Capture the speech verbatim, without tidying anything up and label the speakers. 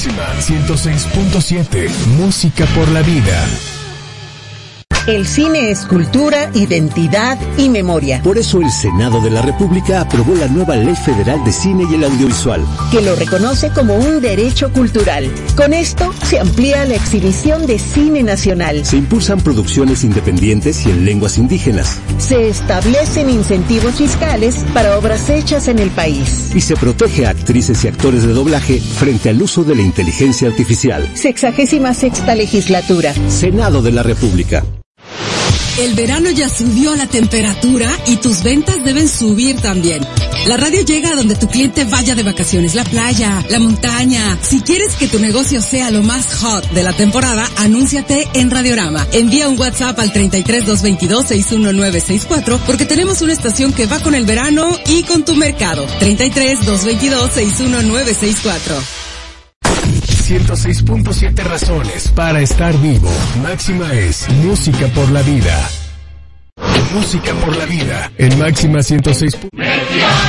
Speaker 1: Máxima ciento seis punto siete, música por la vida.
Speaker 2: El cine es cultura, identidad y memoria.
Speaker 3: Por eso el Senado de la República aprobó la nueva Ley Federal de Cine y el Audiovisual,
Speaker 2: que lo reconoce como un derecho cultural. Con esto se amplía la exhibición de cine nacional.
Speaker 3: Se impulsan producciones independientes y en lenguas indígenas.
Speaker 2: Se establecen incentivos fiscales para obras hechas en el país.
Speaker 3: Y se protege a actrices y actores de doblaje frente al uso de la inteligencia artificial.
Speaker 2: Sexagésima sexta legislatura.
Speaker 3: Senado de la República.
Speaker 4: El verano ya subió la temperatura y tus ventas deben subir también. La radio llega a donde tu cliente vaya de vacaciones, la playa, la montaña. Si quieres que tu negocio sea lo más hot de la temporada, anúnciate en Radiorama. Envía un WhatsApp al treinta y tres, doscientos veintidós, sesenta y uno nueve sesenta y cuatro porque tenemos una estación que va con el verano y con tu mercado. treinta y tres, doscientos veintidós, sesenta y uno nueve sesenta y cuatro.
Speaker 1: ciento seis punto siete razones para estar vivo. Máxima es música por la vida. Música por la vida. En Máxima ciento seis.